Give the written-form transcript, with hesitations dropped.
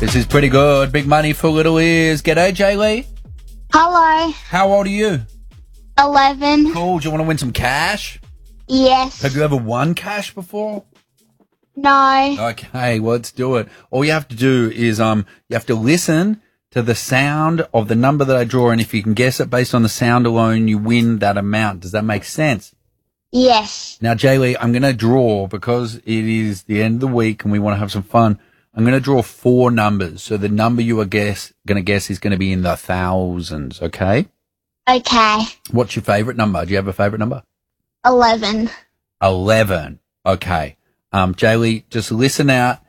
This is pretty good. Big money for little ears. G'day, Jaylee. Hello. How old are you? 11. Cool. Do you want to win some cash? Yes. Have you ever won cash before? No. Okay, well, let's do it. All you have to do is you have to listen to the sound of the number that I draw, and if you can guess it based on the sound alone, you win that amount. Does that make sense? Yes. Now, Jaylee, I'm going to draw, because it is the end of the week and we want to have some fun, I'm going to draw 4 numbers. So the number you are going to guess is going to be in the thousands, okay? Okay. What's your favourite number? Do you have a favourite number? 11. 11. Okay. Jaylee, just listen out.